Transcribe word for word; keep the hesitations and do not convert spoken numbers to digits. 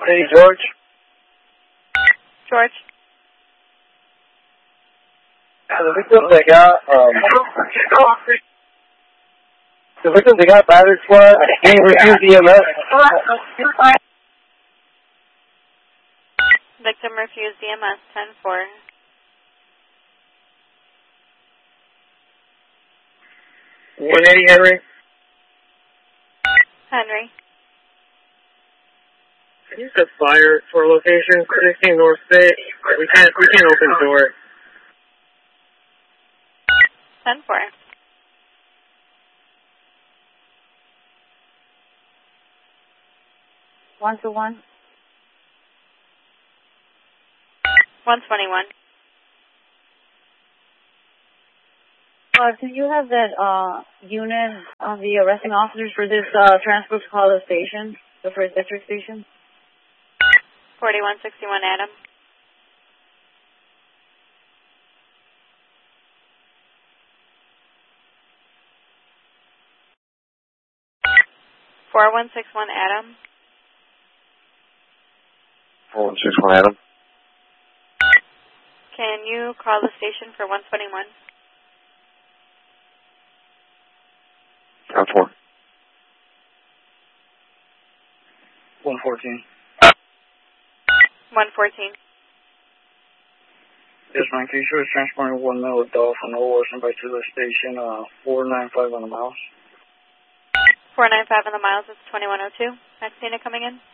Hey, George. George. The victim that got, um, the victim that got battered squad, he refused E M S. Victim refused E M S, ten four. one eighty, Henry. Henry. You said fire for location, sixteen North State. We can't, we can't open the door. ten four. One to one. one twenty-one. Uh, can you have that uh, unit on the arresting officers for this uh, transport to call the station, the first district station? forty-one sixty-one Adam. four one six one Adam. four one six one Adam. Can you call the station for one twenty-one? ten four. one fourteen. one fourteen. Yes, ma'am. Can you show us transporting one male adult from Old Western back to the station, uh, four ninety-five on the miles? four ninety-five on the miles, it's twenty-one oh two. Maxina coming in.